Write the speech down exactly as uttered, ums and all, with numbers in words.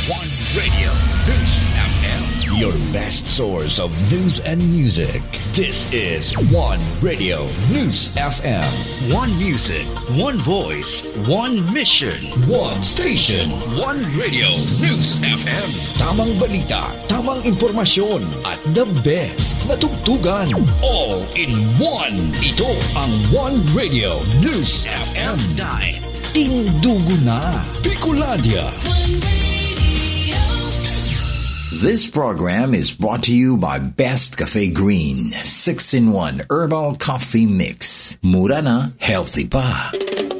One Radio News F M, your best source of news and music. This is One Radio News F M. One music, one voice, one mission, one station, one Radio News F M. Tamang balita, tamang impormasyon, at the best na tugtugan. All in one. Ito ang One Radio News F M. Dahil tindugo na Bicolandia. This program is brought to you by Best Cafe Green, six in one Herbal Coffee Mix. Mura na, healthy pa.